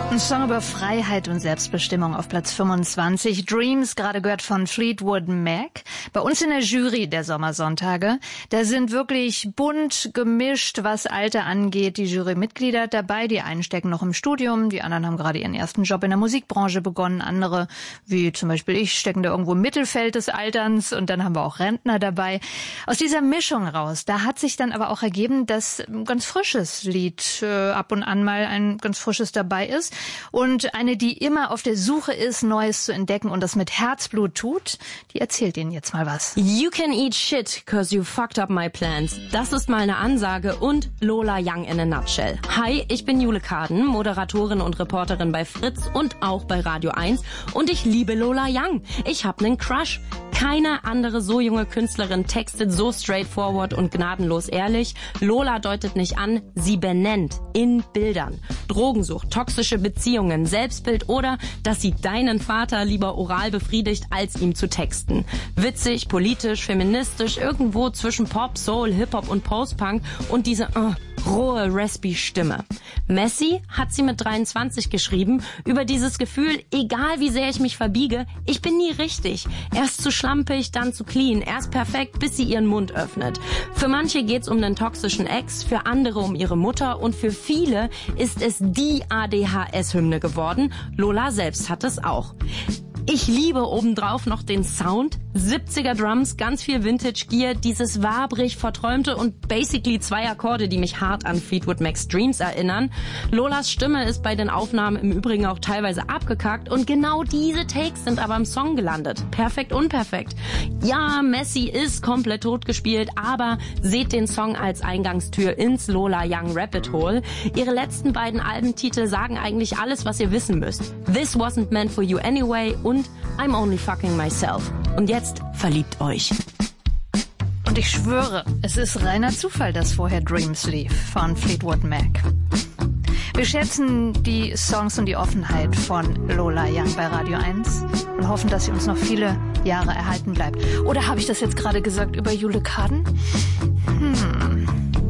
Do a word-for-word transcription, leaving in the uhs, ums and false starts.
Ein Song über Freiheit und Selbstbestimmung auf Platz fünfundzwanzig. Dreams, gerade gehört von Fleetwood Mac. Bei uns in der Jury der Sommersonntage, da sind wirklich bunt gemischt, was Alter angeht. Die Jurymitglieder dabei, die einen stecken noch im Studium, die anderen haben gerade ihren ersten Job in der Musikbranche begonnen. Andere, wie zum Beispiel ich, stecken da irgendwo im Mittelfeld des Alterns und dann haben wir auch Rentner dabei. Aus dieser Mischung raus, da hat sich dann aber auch ergeben, dass ein ganz frisches Lied äh, ab und an mal ein ganz frisches dabei ist. Und eine, die immer auf der Suche ist, Neues zu entdecken und das mit Herzblut tut, die erzählt Ihnen jetzt mal was. You can eat shit, cause you fucked up my plans. Das ist mal eine Ansage und Lola Young in a nutshell. Hi, ich bin Jule Kaden, Moderatorin und Reporterin bei Fritz und auch bei Radio eins und ich liebe Lola Young. Ich hab nen Crush. Keine andere so junge Künstlerin textet so straightforward und gnadenlos ehrlich. Lola deutet nicht an, sie benennt in Bildern. Drogensucht, toxische Beziehungen, Selbstbild oder dass sie deinen Vater lieber oral befriedigt, als ihm zu texten. Witzig, politisch, feministisch, irgendwo zwischen Pop, Soul, Hip-Hop und Post-Punk und diese uh, rohe, raspy Stimme. Messi hat sie mit dreiundzwanzig geschrieben über dieses Gefühl, egal wie sehr ich mich verbiege, ich bin nie richtig. Erst zu schlampig, dann zu clean, erst perfekt, bis sie ihren Mund öffnet. Für manche geht's um den toxischen Ex, für andere um ihre Mutter und für viele ist es die A D H S-Hymne geworden. Lola selbst hat es auch. Ich liebe obendrauf noch den Sound, siebziger Drums, ganz viel Vintage Gear, dieses wabrig verträumte und basically zwei Akkorde, die mich hart an Fleetwood Mac's Dreams erinnern. Lolas Stimme ist bei den Aufnahmen im Übrigen auch teilweise abgekackt und genau diese Takes sind aber im Song gelandet. Perfekt, unperfekt. Ja, Messi ist komplett totgespielt, aber seht den Song als Eingangstür ins Lola Young Rabbit Hole. Ihre letzten beiden Albentitel sagen eigentlich alles, was ihr wissen müsst. This Wasn't Meant For You Anyway und I'm Only Fucking Myself. Und jetzt verliebt euch. Und ich schwöre, es ist reiner Zufall, dass vorher Dreams lief von Fleetwood Mac. Wir schätzen die Songs und die Offenheit von Lola Young bei Radio eins und hoffen, dass sie uns noch viele Jahre erhalten bleibt. Oder habe ich das jetzt gerade gesagt über Jule Kaden? Hm.